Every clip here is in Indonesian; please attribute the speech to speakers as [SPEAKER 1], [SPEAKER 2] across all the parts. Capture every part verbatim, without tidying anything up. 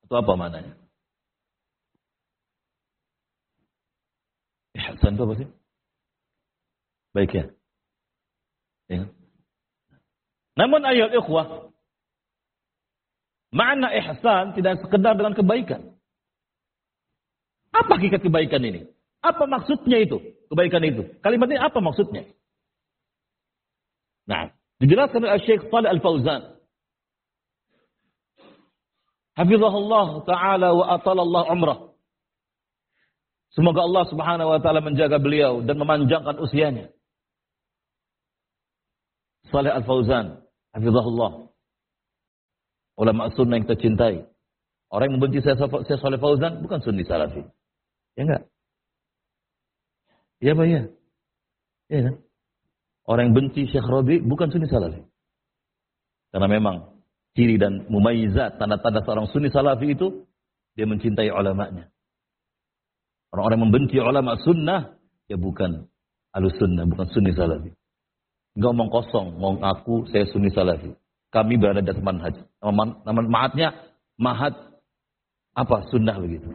[SPEAKER 1] Atau apa maknanya? Ihsan itu apa sih? Baik ya. Ya. Namun ayat ikhwah, makna ihsan tidak sekedar dengan kebaikan. Apa hakikat kebaikan ini? Apa maksudnya itu? Kebaikan itu. Kalimat ini apa maksudnya? Nah, dijelaskan oleh Syekh Shalih Al-Fauzan. Hafizahullah ta'ala wa atalallah umrah. Semoga Allah subhanahu wa ta'ala menjaga beliau dan memanjangkan usianya. Shalih Al-Fauzan, hafizahullah. Ulama sunnah yang kita cintai. Orang yang membenci saya Shalih Fauzan bukan sunni salafi. Ya enggak? Ya Pak ya. Ya kan? Orang yang benci Syekh Rabi bukan sunni salafi. Karena memang ciri dan mumayyizat, tanda-tanda seorang sunni salafi itu dia mencintai ulamanya. Orang-orang yang membenci ulama sunnah ya bukan ahlus sunnah, bukan sunni salafi. Enggak omong kosong, ngomong aku saya sunni salafi. Kami berada di atas manhaj. Nama mahatnya mahat apa sunnah begitu.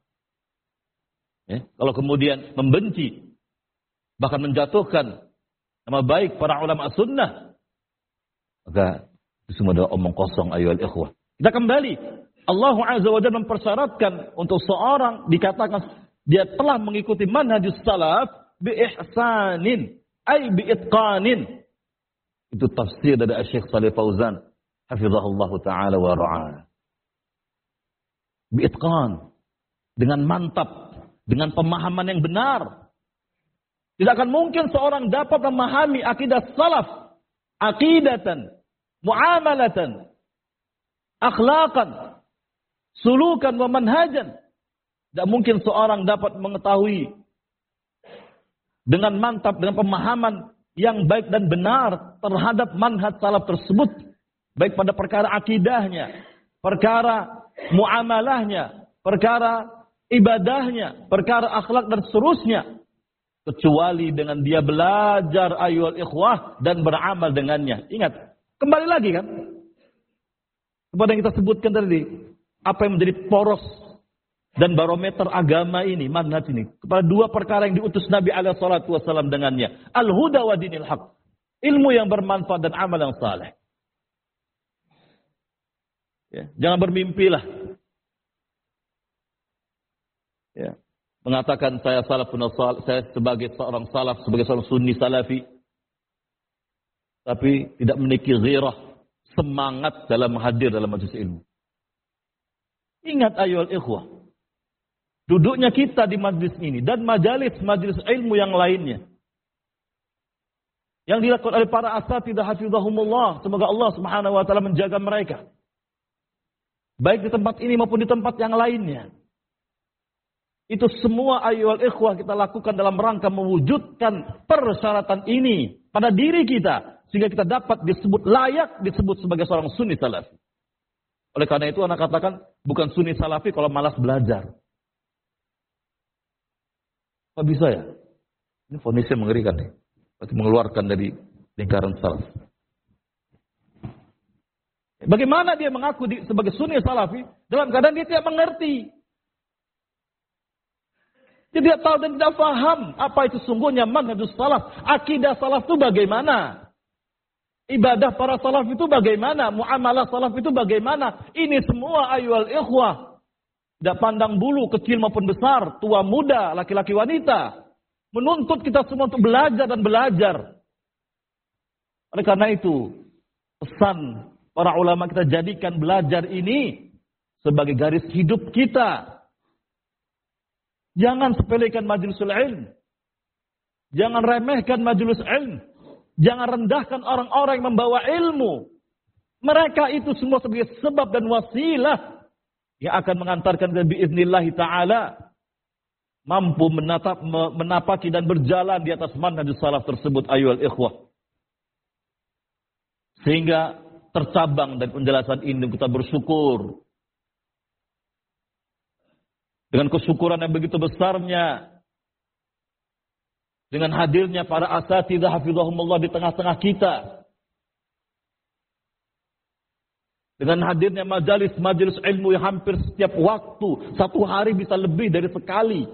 [SPEAKER 1] Ya, kalau kemudian membenci bahkan menjatuhkan nama baik para ulama sunnah, maka itu semua adalah omong kosong ayyuhal ikhwah. Kita kembali. Allah Azza wa Jalla mempersyaratkan untuk seorang dikatakan dia telah mengikuti manhajus salaf bi ihsanin ay bi itqanin. Itu tafsir dari Syekh Shalih Fauzan hafizahullah taala wa ra'ah. Bi itqan, dengan mantap, dengan pemahaman yang benar. Tidak akan mungkin seorang dapat memahami akidah salaf, aqidatan, muamalatan, akhlaqan, sulukan wa manhajan. Tidak mungkin seorang dapat mengetahui dengan mantap, dengan pemahaman yang baik dan benar terhadap manhaj salaf tersebut. Baik pada perkara akidahnya, perkara muamalahnya, perkara ibadahnya, perkara akhlak dan seterusnya. Kecuali dengan dia belajar ayyuhal ikhwah dan beramal dengannya. Ingat, kembali lagi kan kepada yang kita sebutkan tadi, apa yang menjadi poros dan barometer agama ini, manhaj ini, kepada dua perkara yang diutus Nabi alaihi salatu wasallam dengannya, al-huda wa dinil haq, ilmu yang bermanfaat dan amal yang saleh. Ya, jangan bermimpilah. Ya. Mengatakan saya salafun salaf, saya sebagai seorang salaf, sebagai seorang sunni salafi, tapi tidak memiliki ghirah, semangat dalam hadir dalam majelis ilmu. Ingat ayyuhal ikhwah, duduknya kita di majelis ini dan majalis-majelis ilmu yang lainnya yang dilakukan oleh para asatidzah hafizahumullah, semoga Allah Subhanahu wa taala menjaga mereka. Baik di tempat ini maupun di tempat yang lainnya. Itu semua ayyuhal ikhwah kita lakukan dalam rangka mewujudkan persyaratan ini pada diri kita sehingga kita dapat disebut layak disebut sebagai seorang sunni salafi. Oleh karena itu anak katakan bukan sunni salafi kalau malas belajar. Apa bisa ya? Ini fonisnya mengerikan nih. Berarti mengeluarkan dari lingkaran salaf. Bagaimana dia mengaku di, sebagai sunni salafi dalam keadaan dia tidak mengerti? Dia tidak tahu dan tidak paham apa itu sungguhnya manhajus salaf. Akidah salaf itu bagaimana? Ibadah para salaf itu bagaimana? Muamalah salaf itu bagaimana? Ini semua ayyuhal ikhwah. Tidak pandang bulu, kecil maupun besar, tua muda, laki-laki wanita. Menuntut kita semua untuk belajar dan belajar. Oleh karena itu, pesan para ulama kita jadikan belajar ini sebagai garis hidup kita. Jangan sepelekan majlisul ilm. Jangan remehkan majlis ilm. Jangan rendahkan orang-orang yang membawa ilmu. Mereka itu semua sebagai sebab dan wasilah yang akan mengantarkan kita biiznillahi ta'ala mampu menatap, menapaki dan berjalan di atas manhajus salaf tersebut ayyuhal ikhwah. Sehingga tercabang dari penjelasan ini kita bersyukur. Dengan kesyukuran yang begitu besarnya, dengan hadirnya para asatidzah hafizahumullah di tengah-tengah kita, Dengan hadirnya majalis-majalis ilmu yang hampir setiap waktu, satu hari bisa lebih dari sekali.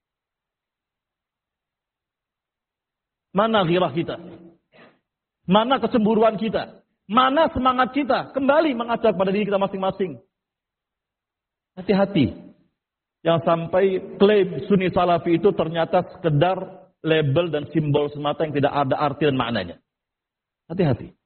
[SPEAKER 1] Mana ghirah kita? Mana kecemburuan kita? Mana semangat kita? Kembali mengajak pada diri kita masing-masing. Hati-hati. Yang sampai klaim Sunni Salafi itu ternyata sekedar label dan simbol semata yang tidak ada arti dan maknanya. Hati-hati.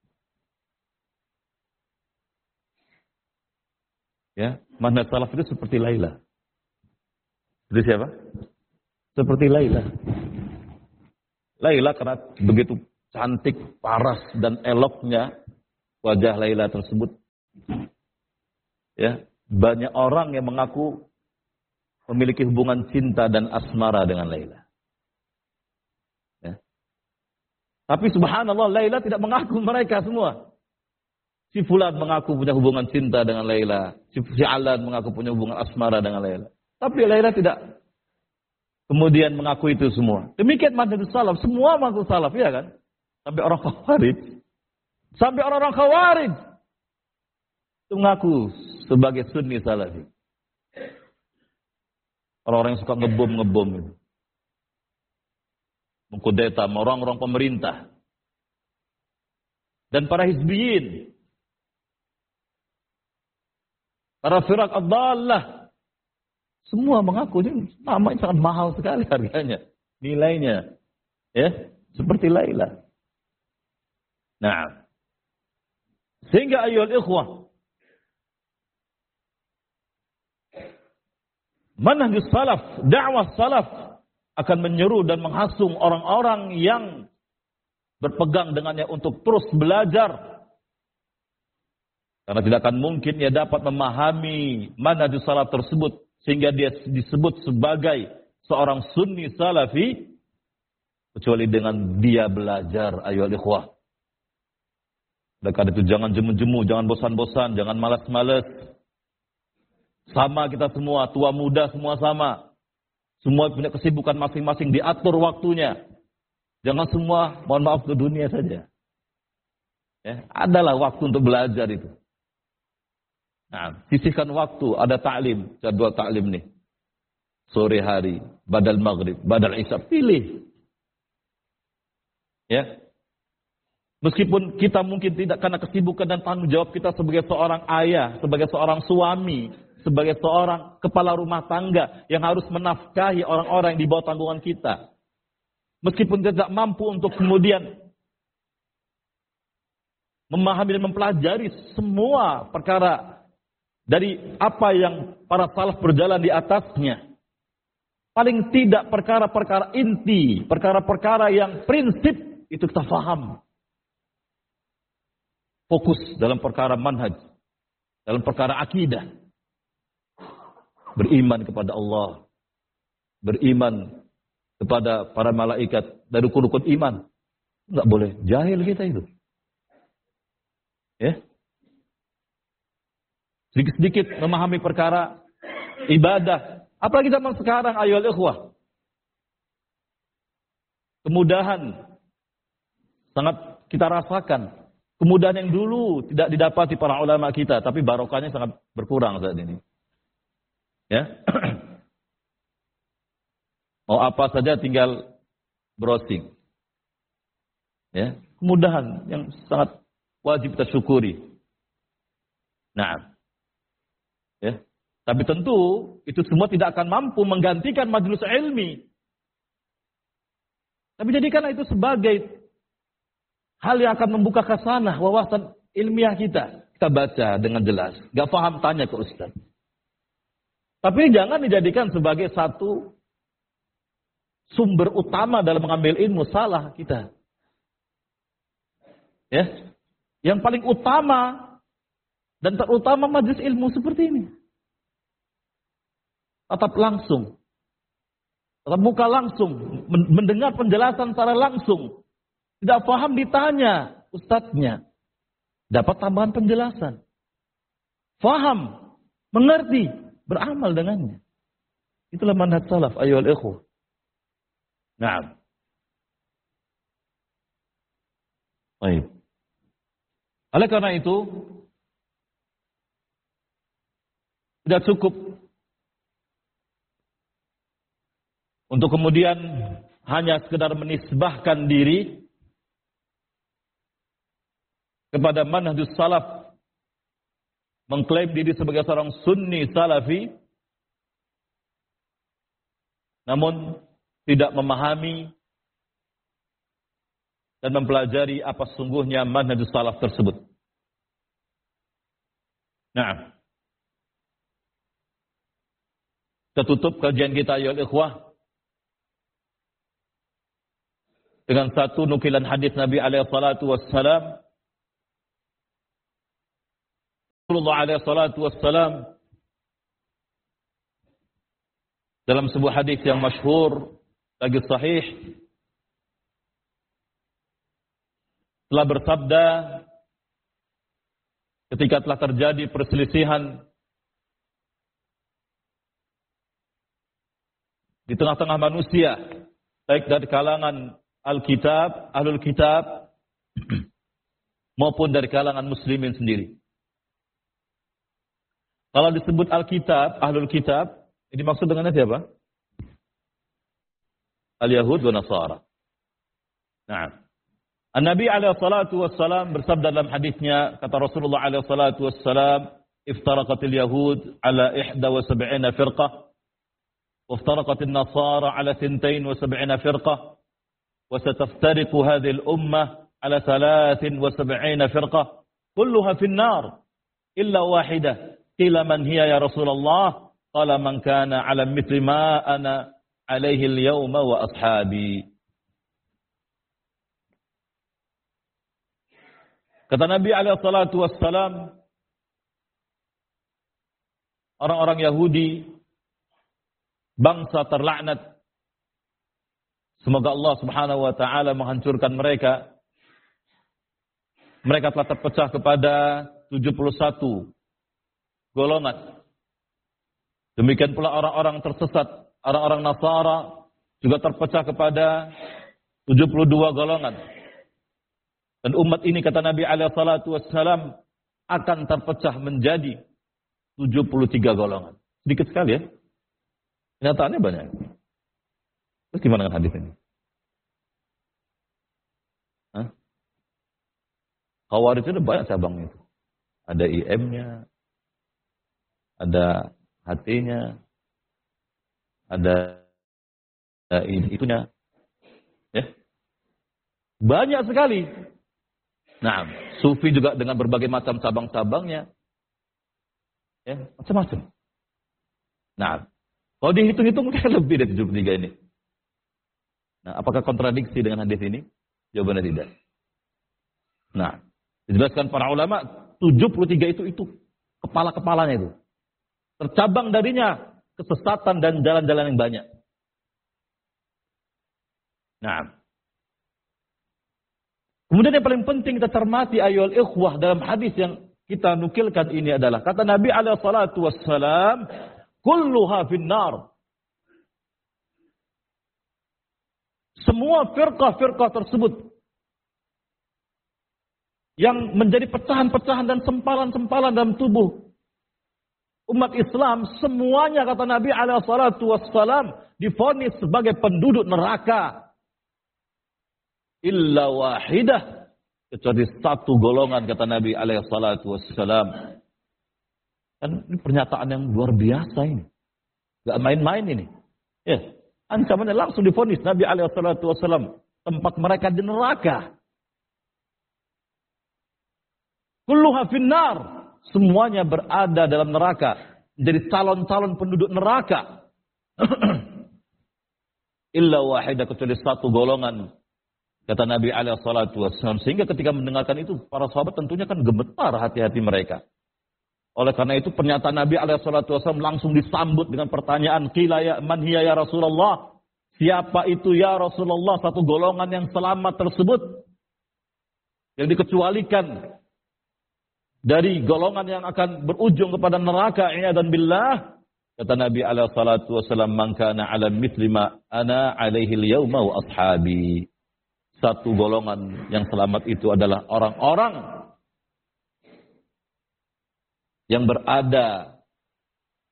[SPEAKER 1] Ya, manhaj salaf itu seperti Laila. Seperti siapa? Seperti Laila. Laila karena begitu cantik, paras dan eloknya wajah Laila tersebut. Ya, banyak orang yang mengaku memiliki hubungan cinta dan asmara dengan Laila. Ya. Tapi subhanallah, Laila tidak mengaku mereka semua. Si Fulan mengaku punya hubungan cinta dengan Laila. Si, si Alan mengaku punya hubungan asmara dengan Laila. Tapi Laila tidak kemudian mengaku itu semua. Demikian manhaj salaf. Semua mengaku salaf, ya kan? Sampai orang Khawarij. Sampai orang-orang Khawarij itu mengaku sebagai Sunni Salafi. Orang-orang yang suka ngebom-ngebom itu. Mengkudeta orang-orang pemerintah. Dan para hizbiyin. Para firak ad-dallah. Semua mengaku ini namanya sangat mahal sekali harganya. Nilainya. Ya, seperti Laila. Nah. Sehingga ayyuhal ikhwah. Manhaj salaf, dakwah salaf akan menyeru dan menghasung orang-orang yang berpegang dengannya untuk terus belajar. Karena tidak akan mungkin ia dapat memahami manhaj salaf tersebut sehingga dia disebut sebagai seorang Sunni Salafi kecuali dengan dia belajar, ayo ikhwah. Oleh karena itu jangan jemu-jemu, jangan bosan-bosan, jangan malas-malas. Sama kita semua, tua muda semua sama. Semua punya kesibukan masing-masing, diatur waktunya. Jangan semua, mohon maaf, ke dunia saja. Ya, adalah waktu untuk belajar itu. Nah, sisihkan waktu, ada ta'lim, jadwal ta'lim nih. Sore hari, badal maghrib, badal isya, pilih. Ya. Meskipun kita mungkin tidak karena kesibukan dan tanggung jawab kita sebagai seorang ayah, sebagai seorang suami, sebagai seorang kepala rumah tangga yang harus menafkahi orang-orang yang di bawah tanggungan kita. Meskipun tidak mampu untuk kemudian memahami dan mempelajari semua perkara dari apa yang para salaf berjalan di atasnya. Paling tidak perkara-perkara inti, perkara-perkara yang prinsip itu kita faham. Fokus dalam perkara manhaj, dalam perkara akidah. Beriman kepada Allah, beriman kepada para malaikat dari rukun-rukun iman. Enggak boleh jahil kita itu. Ya. Sedikit-sedikit memahami perkara ibadah. Apalagi zaman sekarang, ayo ikhwah. Kemudahan sangat kita rasakan. Kemudahan yang dulu tidak didapati para ulama kita, tapi barokahnya sangat berkurang saat ini. Ya. Mau apa saja tinggal browsing. Ya, kemudahan yang sangat wajib kita syukuri. Nah, ya. Tapi tentu itu semua tidak akan mampu menggantikan majelis ilmi. Tapi jadikanlah itu sebagai hal yang akan membuka khasanah wawasan ilmiah kita. Kita baca dengan jelas. Gak paham tanya ke ustaz. Tapi jangan dijadikan sebagai satu sumber utama dalam mengambil ilmu. Salah kita. Ya, yang paling utama dan terutama majelis ilmu seperti ini. Tatap langsung. Tatap muka langsung. Mendengar penjelasan secara langsung. Tidak paham ditanya ustadznya. Dapat tambahan penjelasan. Faham. Mengerti. Beramal dengannya. Itulah manhaj salaf. Ayyuhal ikhwah. Nah. Baik. Oleh karena itu, Tidak cukup untuk kemudian hanya sekedar menisbahkan diri kepada manhajus salaf, mengklaim diri sebagai seorang sunni salafi, namun tidak memahami dan mempelajari apa sungguhnya manhajus salaf tersebut. Nah, kita tutup kajian kita ya ikhwah dengan satu nukilan hadis Nabi alaihi salatu wassalam. Rasulullah alaihi salatu wassalam dalam sebuah hadis yang masyhur lagi sahih telah bersabda ketika telah terjadi perselisihan di tengah-tengah manusia, baik dari kalangan Alkitab, Ahlul Kitab, maupun dari kalangan Muslimin sendiri. Kalau disebut Alkitab, Ahlul Kitab, ini maksud dengannya siapa? Al-Yahud wa Nasara. Nah, An-Nabi alaihi salatu wassalam bersabda dalam hadisnya, kata Rasulullah alaihi salatu wassalam, iftaraqatil Yahud ala ihda wa sab'ina firqah, وافترقت النصارى على ثنتين وسبعين فرقة وستفترق هذه الأمة على ثلاث وسبعين فرقة كلها في النار إلا واحدة قيل من هي يا رسول الله قال من كان على مثل ما أنا عليه اليوم وأصحابي. Kata Nabi alaihi salatu wassalam, orang-orang Yahudi, bangsa terlaknat, semoga Allah subhanahu wa ta'ala menghancurkan mereka. Mereka telah terpecah kepada tujuh puluh satu golongan. Demikian pula orang-orang tersesat, orang-orang Nasara juga terpecah kepada tujuh puluh dua golongan. Dan umat ini, kata Nabi alaihi salatu wassalam, akan terpecah menjadi tujuh puluh tiga golongan. Sedikit sekali ya. Kenyataannya banyak. Terus gimana dengan hadis ini? Hah? Khawarij itu banyak cabangnya itu. Ada I M-nya, ada H T-nya, ada, ada itunya. Ya. Banyak sekali. Nah, Sufi juga dengan berbagai macam cabang-cabangnya. Ya, macam-macam. Nah, kalau dihitung-hitung mungkin lebih dari tujuh puluh tiga ini. Nah, apakah kontradiksi dengan hadis ini? Jawabannya tidak. Nah, dijelaskan para ulama, tujuh puluh tiga itu itu kepala-kepalanya itu. Tercabang darinya kesesatan dan jalan-jalan yang banyak. Nah, kemudian yang paling penting kita cermati ayyuhal ikhwah dalam hadis yang kita nukilkan ini adalah kata Nabi alaihi salatu wassalam, kulluha finnar. Semua firqah-firqah tersebut yang menjadi pecahan-pecahan dan sempalan-sempalan dalam tubuh umat Islam, semuanya kata Nabi alaihi salatu wassalam divonis sebagai penduduk neraka. Illa wahidah, kecuali satu golongan kata Nabi alaihi salatu wassalam. Kan ini pernyataan yang luar biasa ini. Gak main-main ini. Ya, ancamannya langsung divonis Nabi alaihi salatu wassalam. Tempat mereka di neraka. Kulluha finnar. Semuanya berada dalam neraka. Menjadi calon-calon penduduk neraka. Illa wahidah, kecuali satu golongan. Kata Nabi alaihi salatu wassalam. Sehingga ketika mendengarkan itu, para sahabat tentunya kan gemetar hati-hati mereka. Oleh karena itu pernyataan Nabi alaihi salatu wassalam langsung disambut dengan pertanyaan, qila ya man hiya ya Rasulullah? Siapa itu ya Rasulullah? Satu golongan yang selamat tersebut yang dikecualikan dari golongan yang akan berujung kepada neraka, i'adan billah. Kata Nabi alaihi salatu wassalam, man kana ala mithli ma ana alaihi al-yawma wa ashabi. Satu golongan yang selamat itu adalah orang-orang yang berada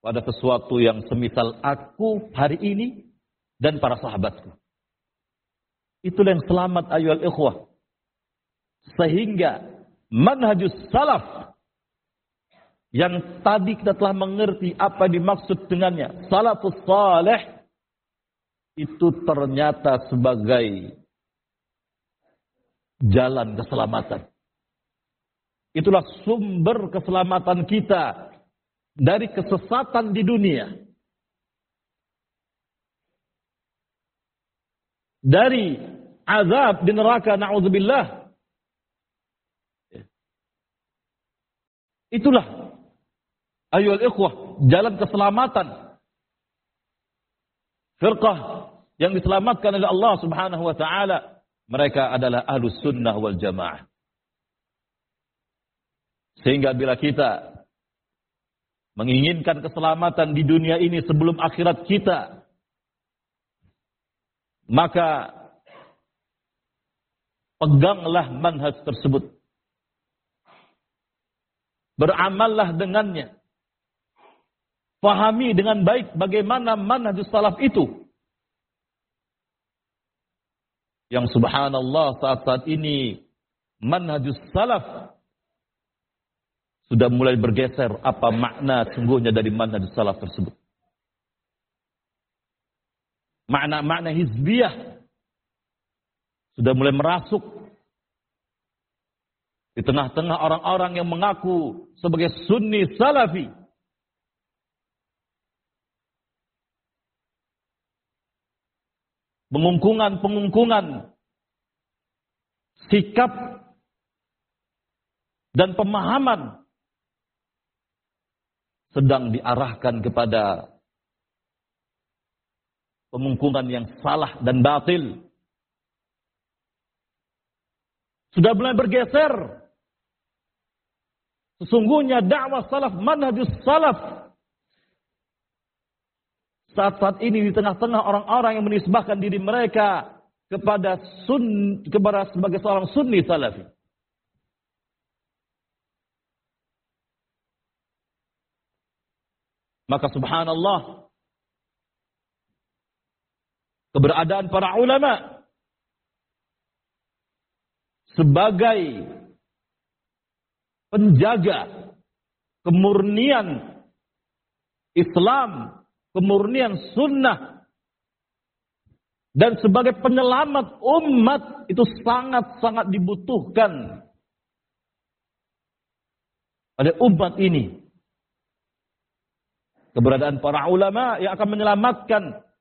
[SPEAKER 1] pada sesuatu yang semisal aku hari ini dan para sahabatku. Itulah yang selamat ayyuhal ikhwah. Sehingga manhajus salaf yang tadi kita telah mengerti apa dimaksud dengannya, salafus salih, itu ternyata sebagai jalan keselamatan. Itulah sumber keselamatan kita dari kesesatan di dunia. Dari azab di neraka, na'udzubillah. Itulah ayyuhal ikhwah, jalan keselamatan. Firqah yang diselamatkan oleh Allah Subhanahu wa taala, mereka adalah ahlus sunnah wal jamaah. Sehingga bila kita menginginkan keselamatan di dunia ini sebelum akhirat kita, maka peganglah manhaj tersebut. Beramallah dengannya. Fahami dengan baik bagaimana manhajus salaf itu. Yang subhanallah saat-saat ini manhajus salaf sudah mulai bergeser apa makna sungguhnya dari manhajus salaf tersebut. Makna-makna hizbiyah sudah mulai merasuk di tengah-tengah orang-orang yang mengaku sebagai sunni salafi. Pengungkungan-pengungkungan sikap dan pemahaman sedang diarahkan kepada pengungkungan yang salah dan batil. Sudah mulai bergeser. Sesungguhnya dakwah salaf, manhajus salaf, saat-saat ini di tengah-tengah orang-orang yang menisbahkan diri mereka kepada sun, kepada sebagai seorang sunni salafi. Maka subhanallah, keberadaan para ulama sebagai penjaga kemurnian Islam, kemurnian sunnah, dan sebagai penyelamat umat itu sangat-sangat dibutuhkan oleh umat ini. Keberadaan para ulama yang akan menyelamatkan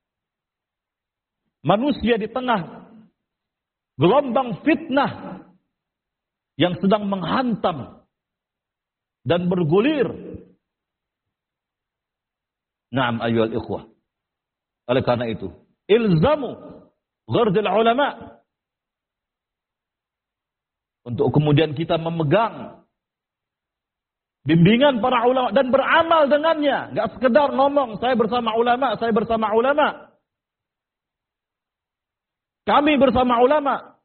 [SPEAKER 1] manusia di tengah gelombang fitnah yang sedang menghantam dan bergulir. Naam ayyuhal ikhwah. Oleh karena itu, ilzamu ghardil ulama, untuk kemudian kita memegang bimbingan para ulama dan beramal dengannya. Gak sekedar ngomong, saya bersama ulama, saya bersama ulama. Kami bersama ulama.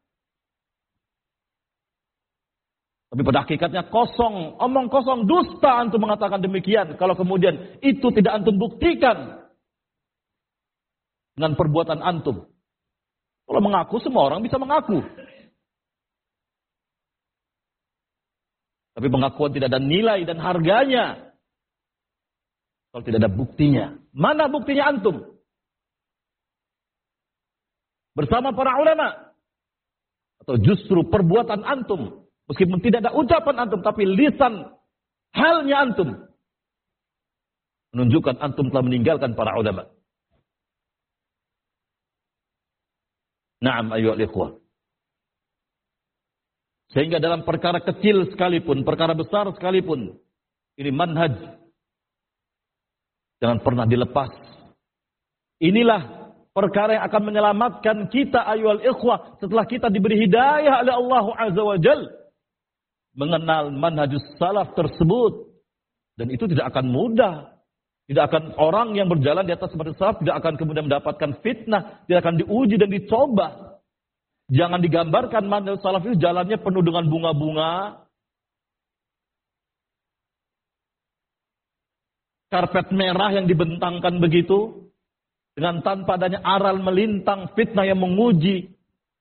[SPEAKER 1] Tapi pada hakikatnya kosong, omong kosong, dusta antum mengatakan demikian. Kalau kemudian itu tidak antum buktikan dengan perbuatan antum. Kalau mengaku, semua orang bisa mengaku. Tapi pengakuan tidak ada nilai dan harganya kalau tidak ada buktinya. Mana buktinya antum? Bersama para ulama? Atau justru perbuatan antum? Meskipun tidak ada ucapan antum, tapi lisan halnya antum menunjukkan antum telah meninggalkan para ulama. Naam ayyuhal ikhwah. Sehingga dalam perkara kecil sekalipun, perkara besar sekalipun, ini manhaj jangan pernah dilepas. Inilah perkara yang akan menyelamatkan kita ayyuhal ikhwah setelah kita diberi hidayah oleh Allah Azza wa Jalla mengenal manhajus salaf tersebut. Dan itu tidak akan mudah. Tidak akan orang yang berjalan di atas manhajus salaf tidak akan kemudian mendapatkan fitnah, tidak akan diuji dan dicoba. Jangan digambarkan manhajus salaf itu jalannya penuh dengan bunga-bunga. karpet merah yang dibentangkan begitu, dengan tanpa adanya aral melintang, fitnah yang menguji.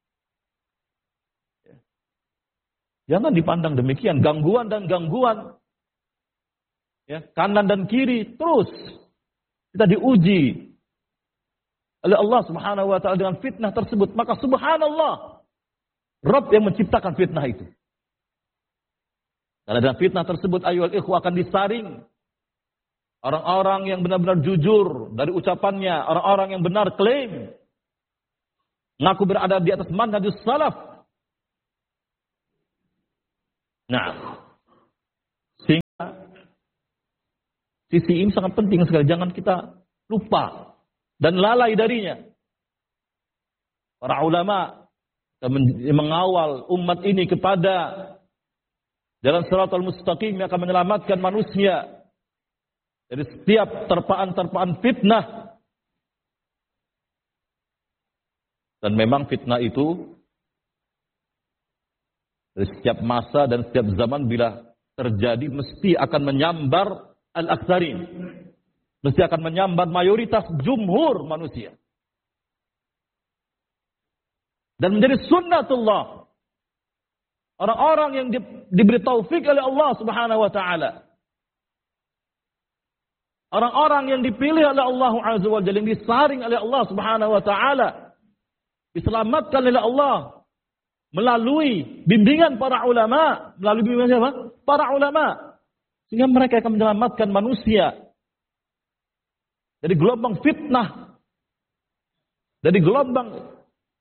[SPEAKER 1] Jangan dipandang demikian, gangguan dan gangguan. Ya, kanan dan kiri terus kita diuji oleh Allah Subhanahu wa taala dengan fitnah tersebut. Maka subhanallah, Rabb yang menciptakan fitnah itu. Karena dengan fitnah tersebut ayyuhal ikhwah akan disaring orang-orang yang benar-benar jujur dari ucapannya, orang-orang yang benar klaim ngaku berada di atas manhajus salaf. Nah, sehingga sisi ini sangat penting sekali. Jangan kita lupa dan lalai darinya. Para ulama yang mengawal umat ini kepada jalan shiratal mustaqim yang akan menyelamatkan manusia dari setiap terpaan-terpaan fitnah. Dan memang fitnah itu dari setiap masa dan setiap zaman bila terjadi mesti akan menyambar al-aktsarin. Mesti akan menyambar mayoritas jumhur manusia. Dan menjadi sunnatullah. Orang-orang yang di, diberi taufik oleh Allah Subhanahu wa taala. Orang-orang yang dipilih oleh Allah Azza wa Jalla, yang disaring oleh Allah Subhanahu wa taala, diselamatkan oleh Allah melalui bimbingan para ulama, melalui bimbingan siapa? Para ulama. Sehingga mereka akan menyelamatkan manusia dari gelombang fitnah, dari gelombang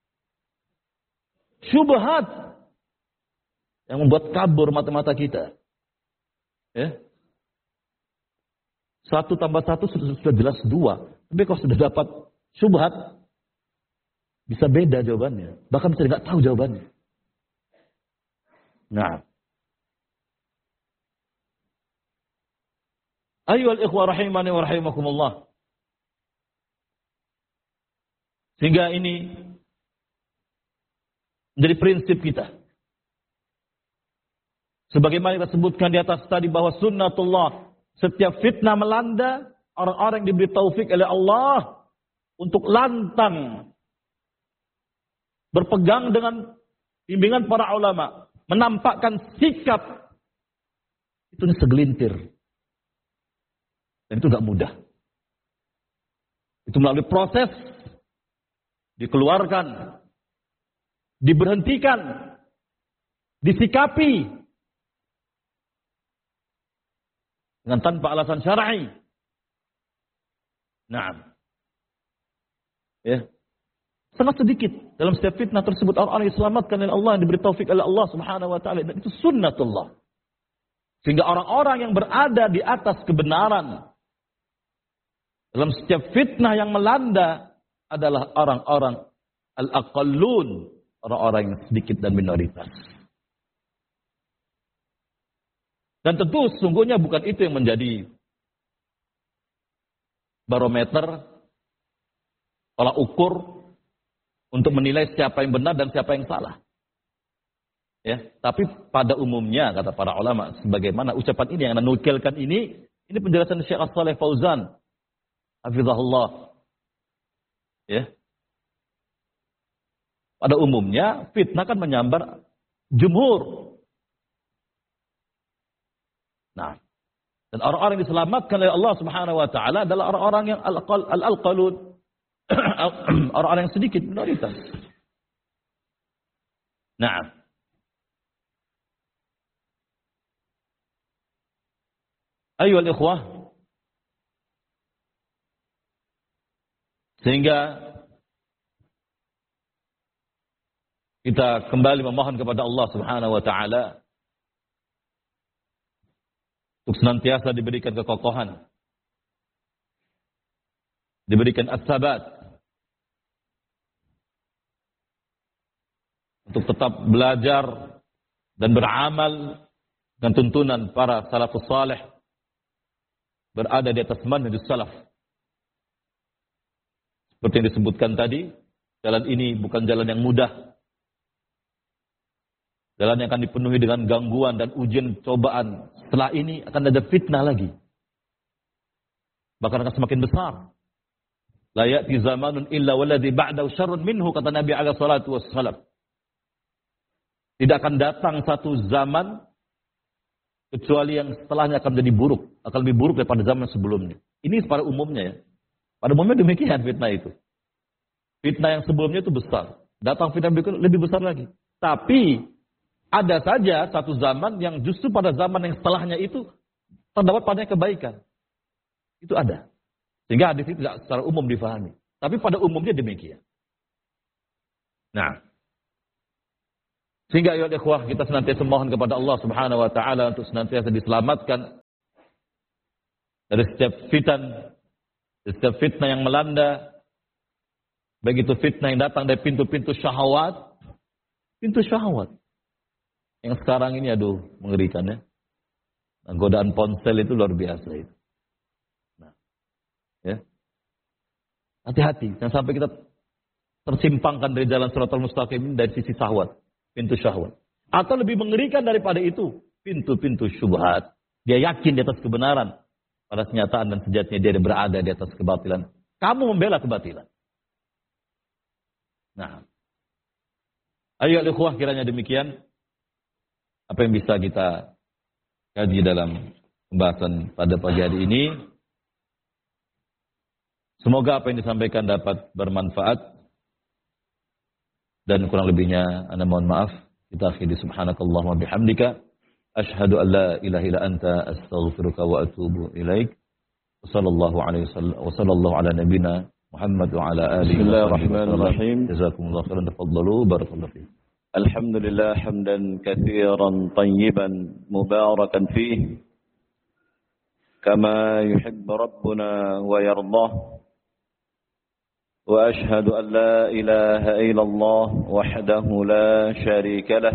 [SPEAKER 1] syubhat yang membuat kabur mata-mata kita. Ya. Satu tambah satu sudah, sudah jelas dua. Tapi kalau sudah dapat syubhat, bisa beda jawabannya. Bahkan bisa tidak tahu jawabannya. Nah. Ayyuhal ikhwah rahimani wa rahimakumullah. Sehingga ini menjadi prinsip kita. Sebagaimana kita sebutkan di atas tadi bahwa sunnatullah, setiap fitnah melanda, orang-orang yang diberi taufik oleh Allah untuk lantang berpegang dengan bimbingan para ulama, menampakkan sikap itu segelintir. Dan itu gak mudah. Itu melalui proses dikeluarkan, diberhentikan, disikapi dengan tanpa alasan syar'i. Nah, ya, sangat sedikit dalam setiap fitnah tersebut orang-orang yang diselamatkan oleh Allah, yang diberi taufik oleh Allah Subhanahu wa taala, dan itu sunnatullah. Sehingga orang-orang yang berada di atas kebenaran dalam setiap fitnah yang melanda adalah orang-orang al-aqallun, orang-orang yang sedikit dan minoritas. Dan tentu sesungguhnya bukan itu yang menjadi barometer, tolak ukur untuk menilai siapa yang benar dan siapa yang salah. Ya, tapi pada umumnya kata para ulama, sebagaimana ucapan ini yang menukilkan ini, ini penjelasan Syekh As-Shalih Fauzan, hafizahullah. Ya. Pada umumnya fitnah kan menyambar jumhur. Nah, dan orang-orang yang diselamatkan oleh Allah Subhanahu wa taala adalah orang-orang yang al-aqalun, orang-orang yang sedikit minoritas. Nah, ayyuhal ikhwah, sehingga kita kembali memohon kepada Allah Subhanahu wa taala untuk senantiasa diberikan kekokohan, diberikan as-sabat, untuk tetap belajar dan beramal dengan tuntunan para salafus salih, berada di atas manhajus salaf. Seperti yang disebutkan tadi, jalan ini bukan jalan yang mudah. Jalan yang akan dipenuhi dengan gangguan dan ujian cobaan. Setelah ini akan ada fitnah lagi. bahkan akan semakin besar. La ya'ti zamanun illa walladhi ba'dahu syarrun minhu, kata Nabi alaihi salatu wassalam. Tidak akan datang satu zaman kecuali yang setelahnya akan menjadi buruk, akan lebih buruk daripada zaman sebelumnya. Ini pada umumnya ya. Pada umumnya demikian fitnah itu. Fitnah yang sebelumnya itu besar. Datang fitnah berikutnya lebih besar lagi. Tapi ada saja satu zaman yang justru pada zaman yang setelahnya itu terdapat padanya kebaikan. Itu ada. Sehingga hadis itu tidak secara umum difahami. Tapi pada umumnya demikian. Nah. Sehingga ayo ikhwah, kita senantiasa mohon kepada Allah Subhanahu wa taala untuk senantiasa diselamatkan dari setiap fitan, dari setiap fitnah yang melanda. Baik itu fitnah yang datang dari pintu-pintu syahwat, pintu syahwat. Yang sekarang ini aduh mengerikan ya. Godaan ponsel itu luar biasa itu. Nah, ya. Hati-hati, jangan sampai kita tersimpangkan dari jalan Shiratal Mustaqim dari sisi syahwat. Pintu syahwat. Atau lebih mengerikan daripada itu, pintu-pintu syubhat. Dia yakin di atas kebenaran. Pada kenyataan dan sejatinya dia berada di atas kebatilan. Kamu membela kebatilan. Nah. Ayo ikhwah, kiranya demikian. Apa yang bisa kita kaji dalam pembahasan pada pagi hari ini. Semoga apa yang disampaikan dapat bermanfaat. Dan kurang lebihnya, ana mohon maaf. Kita akhiri subhanakallahumma bihamdika. Ashhadu an la ilaha illa anta astaghfiruka wa atubu ilaik. Wassallallahu alaihi wasallam wa sallallahu ala nabiyyina Muhammad wa ala alihi.
[SPEAKER 2] Bismillahirrahmanirrahim.
[SPEAKER 1] Jazakumullahu khairan, tafadhalu, barakallahu fiik.
[SPEAKER 2] Alhamdulillah hamdan katsiran tayyiban mubarakan fihi kama yuhibbu rabbuna wa yardah. وأشهد أن لا إله إلا الله وحده لا شريك له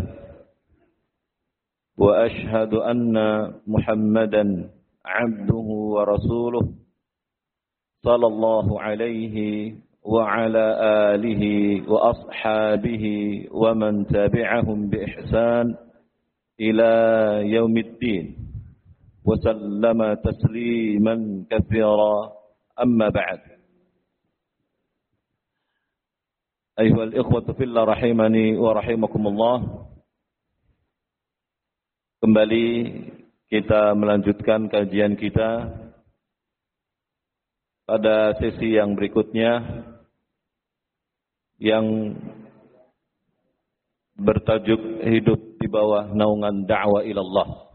[SPEAKER 2] وأشهد أن محمدا عبده ورسوله صلى الله عليه وعلى آله وأصحابه ومن تبعهم بإحسان إلى يوم الدين وسلم تسليما كثيرا أما بعد. Ayuhal ikhwatu fillah rahimani wa rahimakumullah. Kembali kita melanjutkan kajian kita pada sesi yang berikutnya yang bertajuk hidup di bawah naungan da'wah ilallah.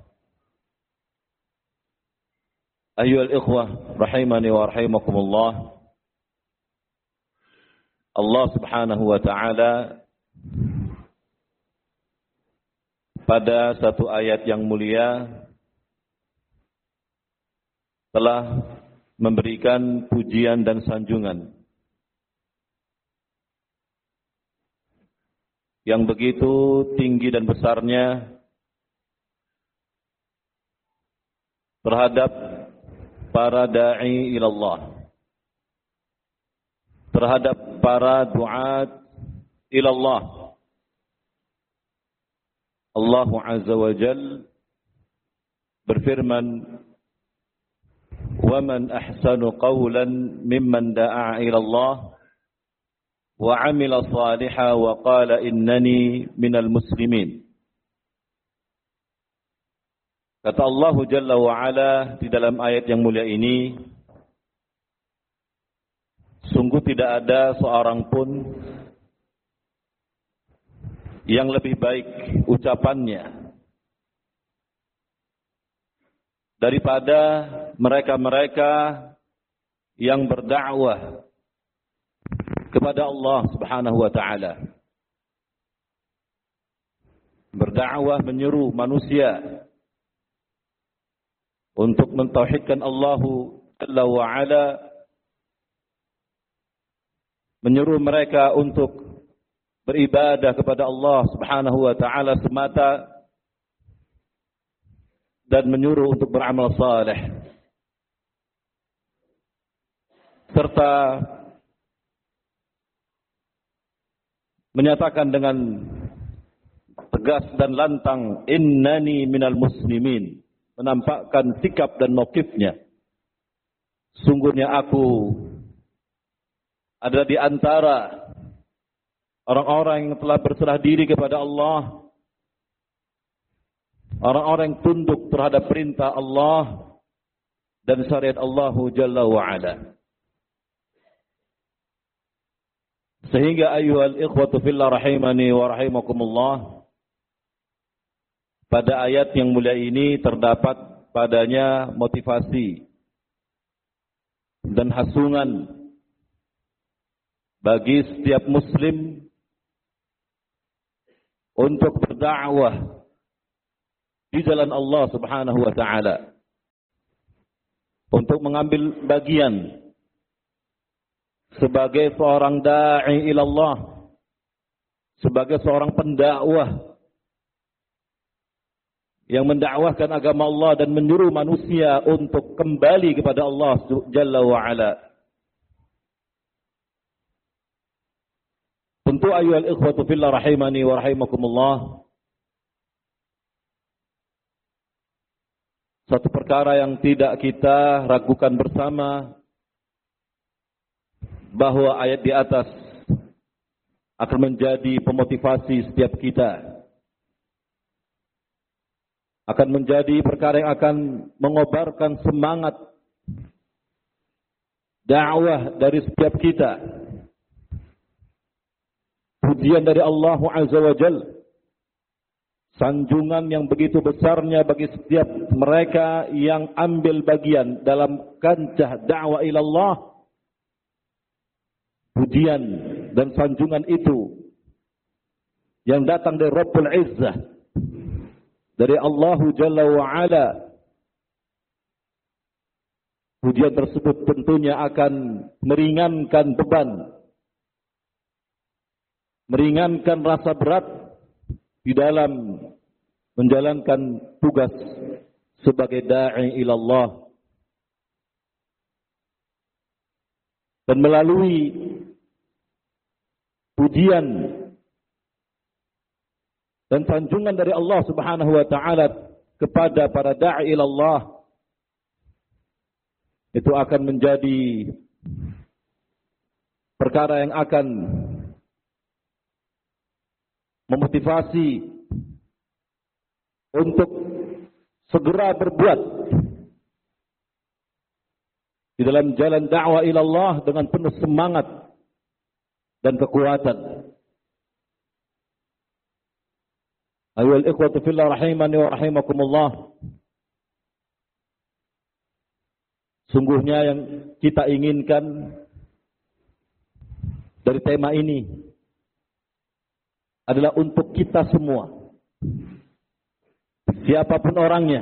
[SPEAKER 2] Ayuhal ikhwah rahimani wa rahimakumullah. Allah Subhanahu wa taala pada satu ayat yang mulia telah memberikan pujian dan sanjungan yang begitu tinggi dan besarnya terhadap para da'i ilallah, terhadap para duat ilallah. Allah Azza wa Jal berfirman, "Wa man ahsanu qawlan mimman da'a ilallah wa 'amila shalihan wa qala innani minal muslimin." Kata Allah Jalla wa Ala di dalam ayat yang mulia ini, sungguh tidak ada seorang pun yang lebih baik ucapannya daripada mereka-mereka yang berdakwah kepada Allah Subhanahu wa taala. Berdakwah menyeru manusia untuk mentauhidkan Allah Jalla wa Ala, menyeru mereka untuk beribadah kepada Allah Subhanahu wa taala semata, dan menyuruh untuk beramal saleh, serta menyatakan dengan tegas dan lantang, innani minal muslimin, menampakkan sikap dan mauqifnya, sungguhnya aku adalah di antara orang-orang yang telah berserah diri kepada Allah, orang-orang yang tunduk terhadap perintah Allah dan syariat Allah Jalla wa'ala. Sehingga ayyuhal ikhwatu fillah rahimani wa rahimakumullah, pada ayat yang mulia ini terdapat padanya motivasi dan hasungan bagi setiap muslim untuk berdakwah di jalan Allah Subhanahu wa taala, untuk mengambil bagian sebagai seorang da'i ilallah, sebagai seorang pendakwah yang mendakwahkan agama Allah dan menyuruh manusia untuk kembali kepada Allah Jalla wa'ala. Tentu ayyuhal ikhwatu fillah rahimani wa rahimakumullah, satu perkara yang tidak kita ragukan bersama, bahwa ayat di atas akan menjadi pemotivasi setiap kita, akan menjadi perkara yang akan mengobarkan semangat dakwah dari setiap kita. Pujian dari Allah Azza wa Jalla, sanjungan yang begitu besarnya bagi setiap mereka yang ambil bagian dalam kancah dakwah ilallah. Pujian dan sanjungan itu yang datang dari Rabbul Izzah, dari Allah Jalla wa'ala. Pujian tersebut tentunya akan meringankan beban, meringankan rasa berat di dalam menjalankan tugas sebagai da'i ilallah. Dan melalui pujian dan sanjungan dari Allah Subhanahu wa taala kepada para da'i ilallah, itu akan menjadi perkara yang akan memotivasi untuk segera berbuat di dalam jalan dakwah ilallah dengan penuh semangat dan kekuatan. Ayyuhal ikhwatu fillah rahimani wa rahimakumullah, sungguhnya yang kita inginkan dari tema ini adalah untuk kita semua, siapapun orangnya,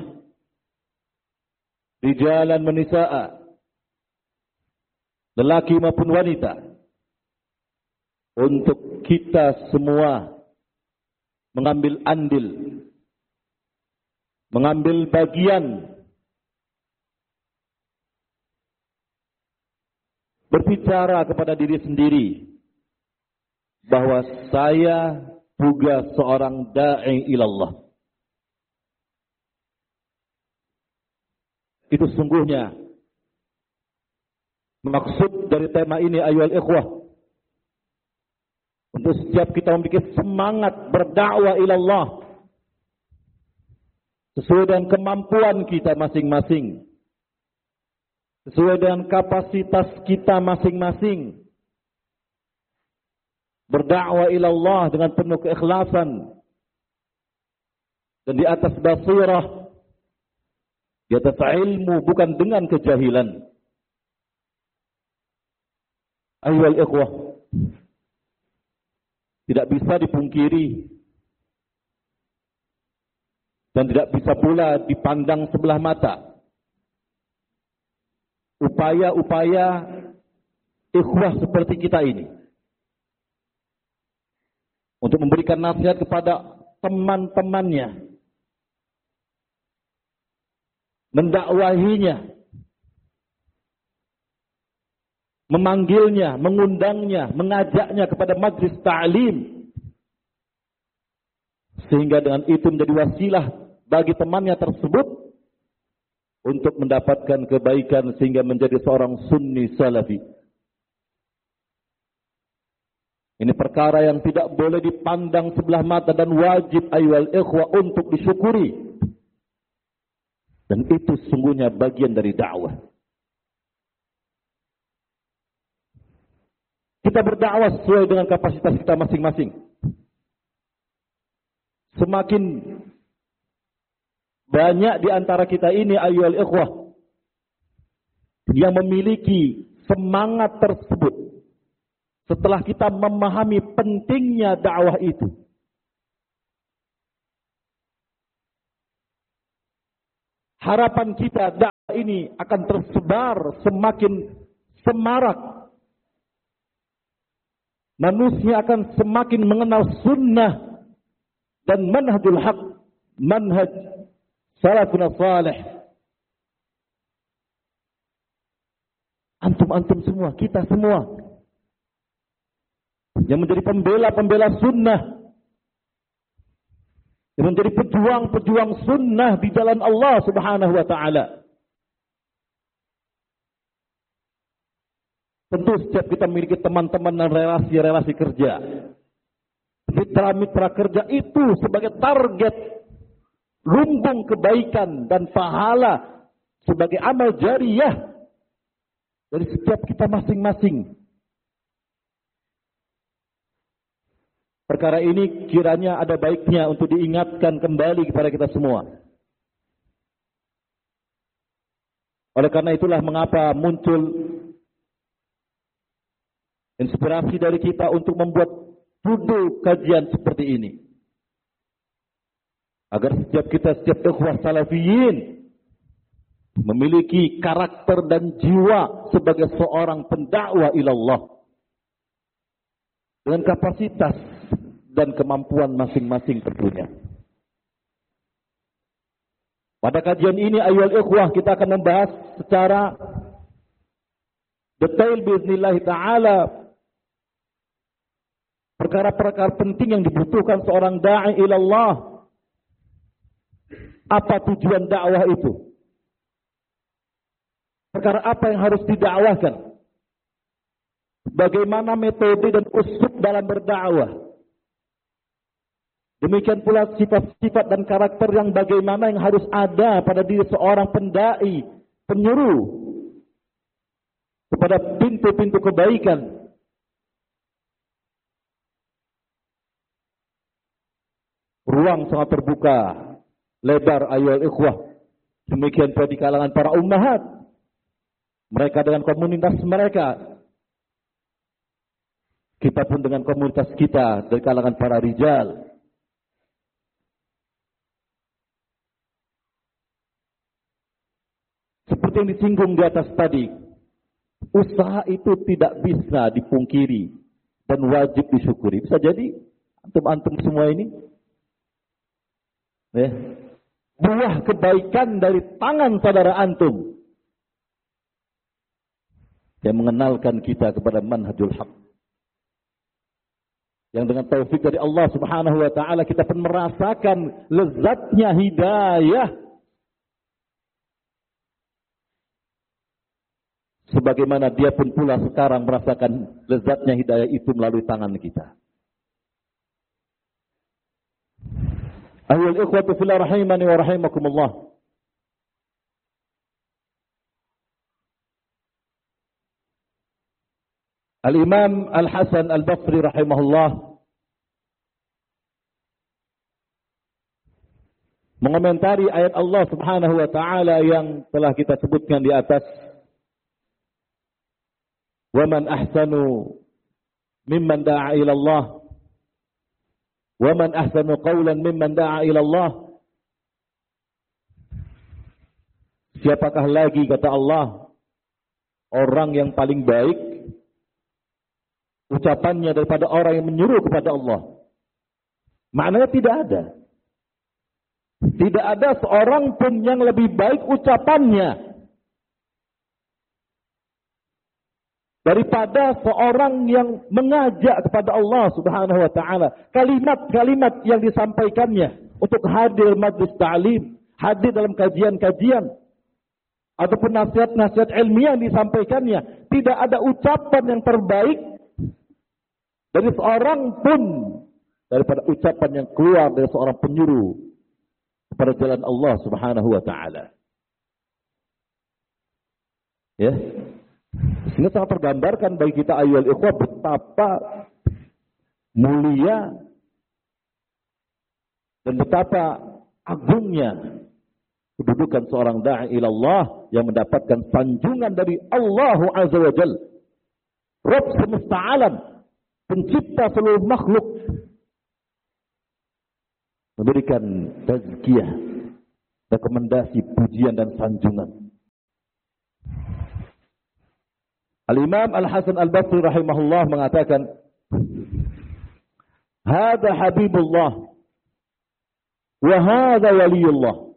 [SPEAKER 2] rijalan wa nisaa, lelaki maupun wanita, untuk kita semua mengambil andil, mengambil bagian, berbicara kepada diri sendiri bahwa saya juga seorang da'i ilallah. Itu sungguhnya maksud dari tema ini, ayyuhal ikhwah, untuk setiap kita memiliki semangat berdakwah ilallah sesuai dengan kemampuan kita masing-masing, sesuai dengan kapasitas kita masing-masing. Berdakwah ilallah dengan penuh keikhlasan dan di atas basirah, di atas ilmu, bukan dengan kejahilan. Ayyuhal ikhwah, tidak bisa dipungkiri dan tidak bisa pula dipandang sebelah mata upaya-upaya ikhwah seperti kita ini untuk memberikan nasihat kepada teman-temannya, mendakwahinya, memanggilnya, mengundangnya, mengajaknya kepada majlis ta'lim, sehingga dengan itu menjadi wasilah bagi temannya tersebut untuk mendapatkan kebaikan sehingga menjadi seorang sunni salafi. Ini perkara yang tidak boleh dipandang sebelah mata dan wajib ayyuhal ikhwah untuk disyukuri. Dan itu sesungguhnya bagian dari dakwah. Kita berdakwah sesuai dengan kapasitas kita masing-masing. Semakin banyak di antara kita ini ayyuhal ikhwah yang memiliki semangat tersebut, setelah kita memahami pentingnya dakwah itu, harapan kita dakwah ini akan tersebar semakin semarak. Manusia akan semakin mengenal sunnah dan manhajul haq, manhaj salafun salih. Antum-antum semua, kita semua yang menjadi pembela-pembela sunnah, yang menjadi pejuang-pejuang sunnah di jalan Allah Subhanahu wa ta'ala. Tentu setiap kita memiliki teman-teman dan relasi-relasi kerja. Mitra-mitra kerja itu sebagai target lumbung kebaikan dan pahala sebagai amal jariyah dari setiap kita masing-masing. Perkara ini kiranya ada baiknya untuk diingatkan kembali kepada kita semua. Oleh karena itulah mengapa muncul inspirasi dari kita untuk membuat judul kajian seperti ini. Agar setiap kita, setiap ikhwah salafiyin memiliki karakter dan jiwa sebagai seorang pendakwah ilallah. Dengan kapasitas dan kemampuan masing-masing tentunya. Pada kajian ini ayyuhal ikhwah kita akan membahas secara detail biiznillah ta'ala perkara-perkara penting yang dibutuhkan seorang da'i ilallah. Apa tujuan dakwah itu? Perkara apa yang harus didakwahkan? Bagaimana metode dan uslub dalam berdakwah? Demikian pula sifat-sifat dan karakter yang bagaimana yang harus ada pada diri seorang pendai, penyuruh kepada pintu-pintu kebaikan. Ruang sangat terbuka, lebar ayyuhal ikhwah. Demikian pula di kalangan para ummahat. Mereka dengan komunitas mereka. Kita pun dengan komunitas kita dari kalangan para rijal. Seperti yang disinggung di atas tadi, usaha itu tidak bisa dipungkiri dan wajib disyukuri. Bisa jadi antum-antum semua ini ya, buah kebaikan dari tangan saudara antum yang mengenalkan kita kepada manhajul haq. Yang dengan taufik dari Allah Subhanahu wa ta'ala kita pun merasakan lezatnya hidayah. Sebagaimana dia pun pula sekarang merasakan lezatnya hidayah itu melalui tangan kita. Ayyuhal ikhwatu fillah rahimani wa rahimakumullah. Al-Imam Al-Hasan Al-Basri rahimahullah mengomentari ayat Allah Subhanahu wa ta'ala yang telah kita sebutkan di atas. Wa man ahsanu mimman da'a ila Allah wa man ahsanu qawlan mimman da'a ila Allah. Siapakah lagi kata Allah orang yang paling baik ucapannya daripada orang yang menyuruh kepada Allah? Maknanya tidak ada. Tidak ada seorang pun yang lebih baik ucapannya daripada seorang yang mengajak kepada Allah Subhanahu wa ta'ala. Kalimat-kalimat yang disampaikannya untuk hadir majlis ta'lim, hadir dalam kajian-kajian, ataupun nasihat-nasihat ilmiah yang disampaikannya, tidak ada ucapan yang terbaik dari seorang pun daripada ucapan yang keluar dari seorang penyuruh kepada jalan Allah Subhanahu wa taala. Ya. Sehingga sangat tergambarkan bagi kita ayyuhal ikhwah betapa mulia dan betapa agungnya kedudukan seorang da'i ilallah yang mendapatkan sanjungan dari Allah Azza wa Jalla, Rabb semesta alam, pencipta seluruh makhluk, memberikan tazkiyah, rekomendasi, pujian dan sanjungan. Al-Imam Al-Hasan Al-Basri rahimahullah mengatakan, "Hada Habibullah wa hada waliyullah.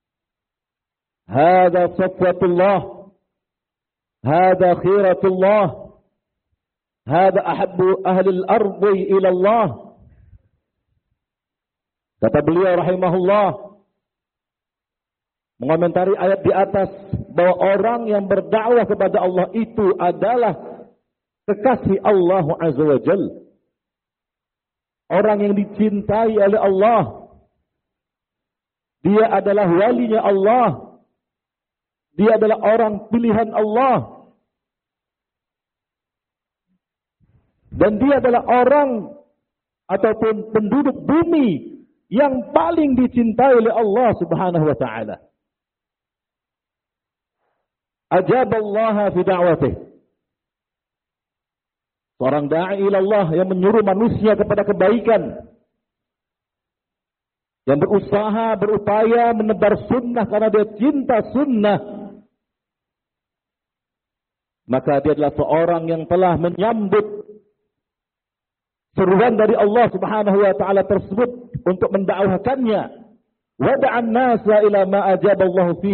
[SPEAKER 2] Hada safwatullah. Hada khiratullah. Hada ahabbu ahli al-ardi ila Allah." Kata beliau rahimahullah mengomentari ayat di atas bahwa orang yang berdakwah kepada Allah itu adalah kekasih Allah Azza wa Jalla. Orang yang dicintai oleh Allah. Dia adalah walinya Allah. Dia adalah orang pilihan Allah. Dan dia adalah orang ataupun penduduk bumi yang paling dicintai oleh Allah Subhanahu wa taala. Ajaballaha fi da'watih. Seorang da'i ilallah yang menyuruh manusia kepada kebaikan, yang berusaha, berupaya menebar sunnah karena dia cinta sunnah, maka dia adalah seorang yang telah menyambut seruan dari Allah Subhanahu wa taala tersebut untuk mendakwahkannya. Wada'an nasa ila ma ajaballahu fi